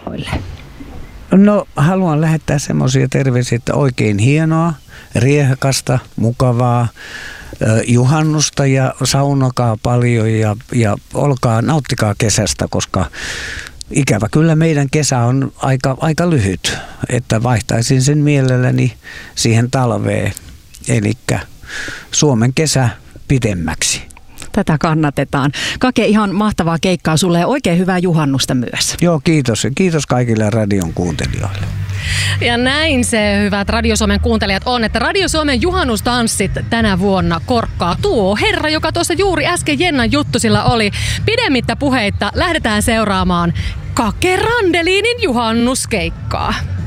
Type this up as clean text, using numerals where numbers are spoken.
kuuntelijoille? No haluan lähettää semmoisia terveisiä, että oikein hienoa, riehakasta, mukavaa juhannusta ja saunokaa paljon ja nauttikaa kesästä, koska ikävä kyllä meidän kesä on aika lyhyt, että vaihtaisin sen mielelläni siihen talveen, eli Suomen kesä pidemmäksi. Tätä kannatetaan. Kake, ihan mahtavaa keikkaa sulle ja oikein hyvää juhannusta myös. Joo, kiitos. Kiitos kaikille radion kuuntelijoille. Ja näin se, hyvät Radio Suomen kuuntelijat, on, että Radio Suomen juhannustanssit tänä vuonna korkkaa tuo herra, joka tuossa juuri äsken Jennan juttusilla oli. Pidemmittä puheitta lähdetään seuraamaan Kake Randeliinin juhannuskeikkaa.